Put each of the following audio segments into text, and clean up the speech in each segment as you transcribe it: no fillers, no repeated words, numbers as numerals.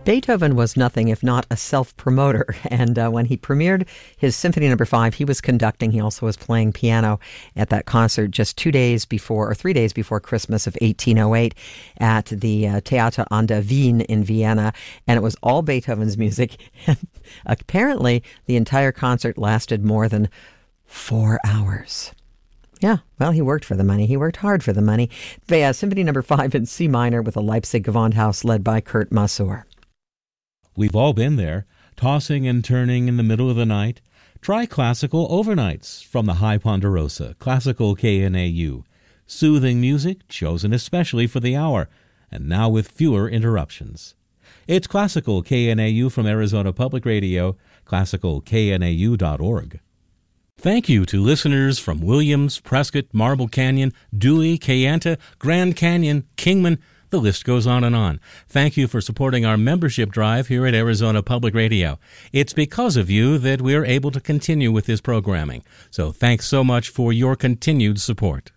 Beethoven was nothing if not a self-promoter, and when he premiered his Symphony No. 5, he was conducting. He also was playing piano at that concert just 3 days before Christmas of 1808 at the Theater an der Wien in Vienna, and it was all Beethoven's music. And apparently, the entire concert lasted more than 4 hours. Yeah, well, he worked for the money. He worked hard for the money. Symphony No. 5 in C minor with the Leipzig Gewandhaus led by Kurt Masur. We've all been there, tossing and turning in the middle of the night. Try classical overnights from the High Ponderosa, Classical KNAU. Soothing music chosen especially for the hour, and now with fewer interruptions. It's Classical KNAU from Arizona Public Radio, classicalknau.org. Thank you to listeners from Williams, Prescott, Marble Canyon, Dewey, Kayenta, Grand Canyon, Kingman. The list goes on and on. Thank you for supporting our membership drive here at Arizona Public Radio. It's because of you that we're able to continue with this programming. So thanks so much for your continued support.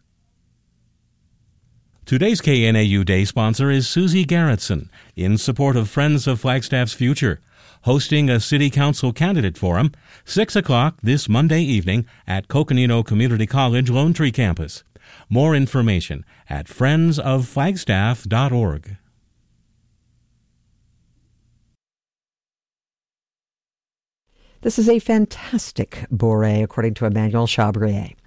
Today's KNAU Day sponsor is Susie Garrettson, in support of Friends of Flagstaff's Future, hosting a City Council Candidate Forum, 6 o'clock this Monday evening at Coconino Community College Lone Tree Campus. More information at friendsofflagstaff.org. This is a fantastic bourrée, according to Emmanuel Chabrier.